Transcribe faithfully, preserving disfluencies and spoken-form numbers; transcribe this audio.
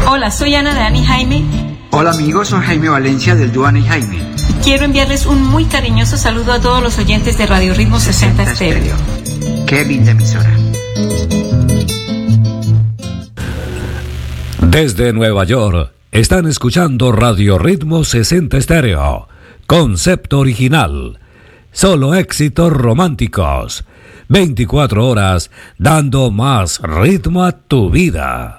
Hola, soy Ana de Ana y Jaime. Hola amigos, soy Jaime Valencia del dúo Ana y Jaime. Quiero enviarles un muy cariñoso saludo a todos los oyentes de Radio Ritmo sesenta Estéreo. Qué linda emisora. Desde Nueva York, están escuchando Radio Ritmo sesenta Estéreo. Concepto original. Solo éxitos románticos. veinticuatro horas dando más ritmo a tu vida.